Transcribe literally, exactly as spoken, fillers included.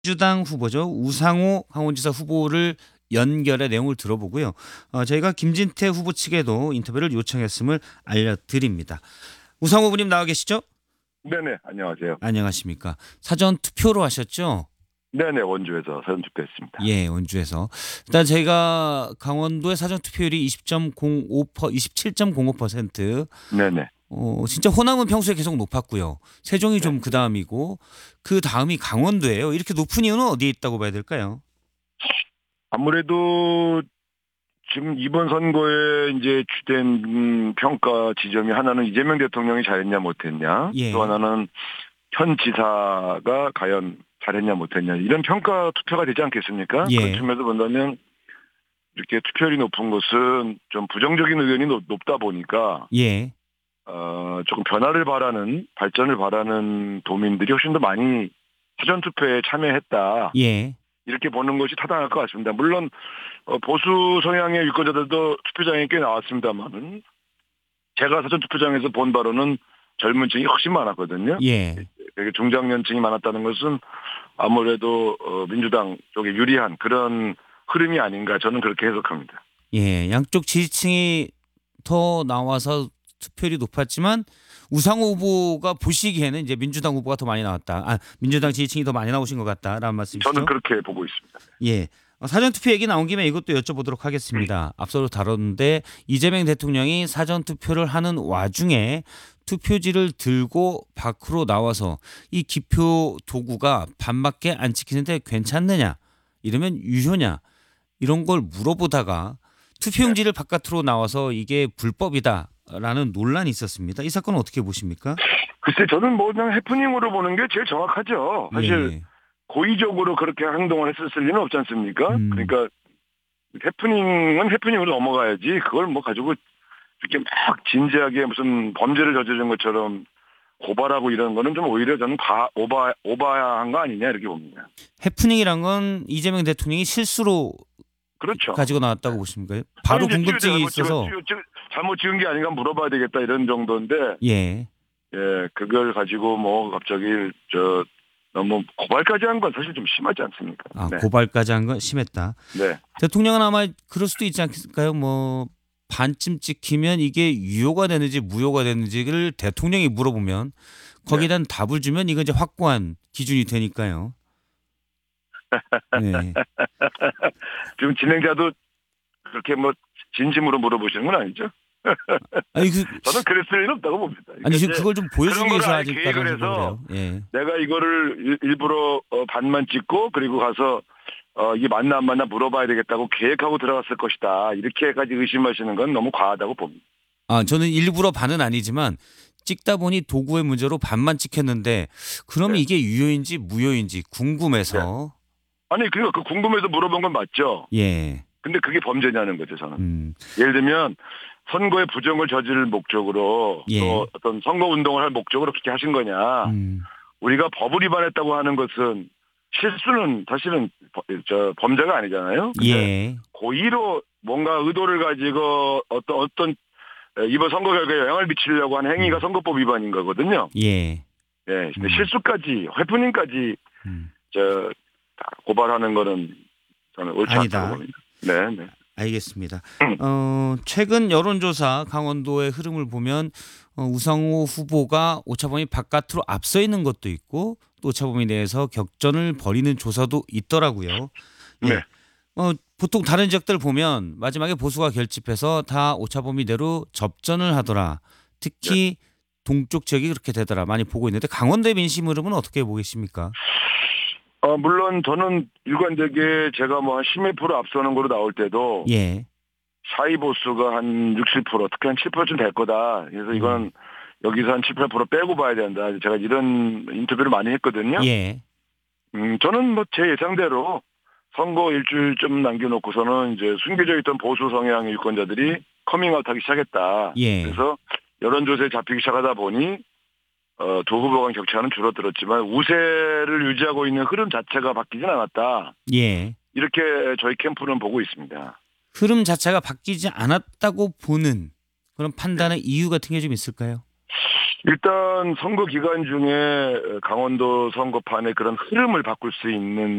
민주당 후보죠. 우상호 강원지사 후보를 연결해 내용을 들어보고요. 어, 저희가 김진태 후보 측에도 인터뷰를 요청했음을 알려드립니다. 우상호 후보님 나와 계시죠? 네네, 안녕하세요. 안녕하십니까. 사전 투표로 하셨죠? 네네, 원주에서 사전 투표했습니다. 예, 원주에서. 일단 저희가 강원도의 사전 투표율이 이십 점 공오 퍼센트, 이십칠 점 공오 퍼센트. 네네. 어, 진짜 호남은 평소에 계속 높았고요. 세종이 네. 좀 그 다음이고 그 다음이 강원도예요. 이렇게 높은 이유는 어디에 있다고 봐야 될까요? 아무래도 지금 이번 선거에 이제 주된 음, 평가 지점이 하나는 이재명 대통령이 잘했냐 못했냐, 예. 또 하나는 현 지사가 과연 잘했냐 못했냐 이런 평가 투표가 되지 않겠습니까? 예. 그런 측면에서 본다면 이렇게 투표율이 높은 것은 좀 부정적인 의견이 높, 높다 보니까 예. 어, 조금 변화를 바라는 발전을 바라는 도민들이 훨씬 더 많이 사전 투표에 참여했다. 예. 이렇게 보는 것이 타당할 것 같습니다. 물론 어, 보수 성향의 유권자들도 투표장에 꽤 나왔습니다만은 제가 사전 투표장에서 본 바로는 젊은 층이 훨씬 많았거든요. 예. 되게 중장년층이 많았다는 것은 아무래도 어, 민주당 쪽에 유리한 그런 흐름이 아닌가 저는 그렇게 해석합니다. 예. 양쪽 지지층이 더 나와서 투표율이 높았지만 우상호 후보가 보시기에는 이제 민주당 후보가 더 많이 나왔다. 아, 민주당 지지층이 더 많이 나오신 것 같다라는 말씀이시죠? 저는 그렇게 보고 있습니다. 예. 어, 사전 투표 얘기 나온 김에 이것도 여쭤보도록 하겠습니다. 앞서도 다뤘는데 이재명 대통령이 사전 투표를 하는 와중에 투표지를 들고 밖으로 나와서 이 기표 도구가 반밖에 안 찍히는데 괜찮느냐, 이러면 유효냐, 이런 걸 물어보다가 투표용지를 바깥으로 나와서 이게 불법이다라는 논란이 있었습니다. 이 사건은 어떻게 보십니까? 글쎄 저는 뭐 그냥 해프닝으로 보는 게 제일 정확하죠. 사실 예. 고의적으로 그렇게 행동을 했었을 리는 없지 않습니까? 음. 그러니까 해프닝은 해프닝으로 넘어가야지 그걸 뭐 가지고 이렇게 막 진지하게 무슨 범죄를 저지른 것처럼 고발하고 이런 거는 좀 오히려 저는 다 오바 오바한 거 아니냐 이렇게 봅니다. 해프닝이란 건 이재명 대통령이 실수로 그렇죠. 가지고 나왔다고 보십니까? 바로 아니, 이제 궁금증이 잘못 있어서. 찍은, 찍은, 잘못 찍은 게 아닌가 물어봐야 되겠다 이런 정도인데 예. 예 그걸 가지고 뭐 갑자기 저 너무 고발까지 한 건 사실 좀 심하지 않습니까? 아, 네. 고발까지 한 건 심했다. 네. 대통령은 아마 그럴 수도 있지 않을까요? 뭐 반쯤 찍히면 이게 유효가 되는지 무효가 되는지를 대통령이 물어보면 거기에 대한 답을 주면 이건 이제 확고한 기준이 되니까요. 네. 지금 진행자도 그렇게 뭐 진심으로 물어보시는 건 아니죠? 아니 그 저는 그랬을 일은 없다고 봅니다. 아니 그러니까 그걸 좀 보여주기 그런 위해서 걸 아예 아닐까라는 계획을 생각을 해서 해요. 예. 내가 이거를 일- 일부러 어, 반만 찍고 그리고 가서 어, 이게 맞나 안 맞나 물어봐야 되겠다고 계획하고 들어갔을 것이다. 이렇게까지 의심하시는 건 너무 과하다고 봅니다. 아 저는 일부러 반은 아니지만 찍다 보니 도구의 문제로 반만 찍혔는데 그러면 네. 이게 유효인지 무효인지 궁금해서. 아니 그러니까 그 궁금해서 물어본 건 맞죠. 예. 근데 그게 범죄냐는 거죠 저는. 음. 예를 들면 선거의 부정을 저지를 목적으로 예. 또 어떤 선거 운동을 할 목적으로 그렇게 하신 거냐. 음. 우리가 법을 위반했다고 하는 것은 실수는 사실은 버- 저 범죄가 아니잖아요. 근데 예. 고의로 뭔가 의도를 가지고 어떤 어떤 이번 선거 결과에 영향을 미치려고 하는 행위가 선거법 위반인 거거든요. 예. 예. 근데 음. 실수까지 해프닝까지 음. 저 고발하는 거는 저는 옳지 아니다. 않다고 봅니다. 네, 네. 알겠습니다. 음. 어, 최근 여론조사 강원도의 흐름을 보면 어, 우상호 후보가 오차범위 바깥으로 앞서 있는 것도 있고 또 오차범위 내에서 격전을 벌이는 조사도 있더라고요. 예. 네. 어, 보통 다른 지역들 보면 마지막에 보수가 결집해서 다 오차범위 내로 접전을 하더라. 특히 동쪽 지역이 그렇게 되더라. 많이 보고 있는데 강원도의 민심 흐름은 어떻게 보겠습니까? 어, 물론 저는 일관되게 제가 뭐 한 십몇 프로 앞서는 거로 나올 때도 예. 사이 보수가 한 육십 프로 특히 한 칠 퍼센트쯤 될 거다. 그래서 이건 음. 여기서 한 칠, 팔 퍼센트 빼고 봐야 된다. 제가 이런 인터뷰를 많이 했거든요. 예. 음, 저는 뭐 제 예상대로 선거 일주일 좀 남겨놓고서는 이제 숨겨져 있던 보수 성향의 유권자들이 커밍아웃하기 시작했다. 예. 그래서 여론조사에 잡히기 시작하다 보니 어, 두 후보 간 격차는 줄어들었지만 우세를 유지하고 있는 흐름 자체가 바뀌진 않았다. 예. 이렇게 저희 캠프는 보고 있습니다. 흐름 자체가 바뀌지 않았다고 보는 그런 판단의 이유 같은 게 좀 있을까요? 일단 선거 기간 중에 강원도 선거판의 그런 흐름을 바꿀 수 있는